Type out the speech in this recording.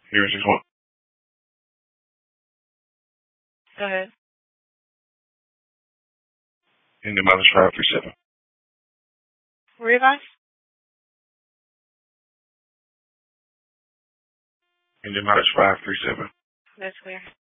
Here, 6-1. Go ahead. Indian minus 537. Revise? Indian minus 537. That's clear.